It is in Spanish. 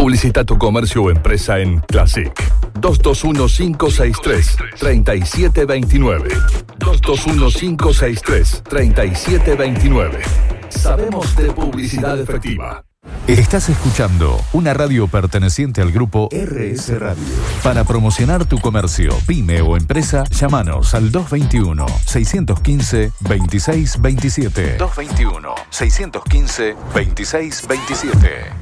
Publicita tu comercio o empresa en Classic. 221-563-3729. 221-563-3729. Sabemos de publicidad efectiva. Estás escuchando una radio perteneciente al grupo RS Radio. Para promocionar tu comercio, pyme o empresa, llámanos al 221-615-2627. 221-615-2627.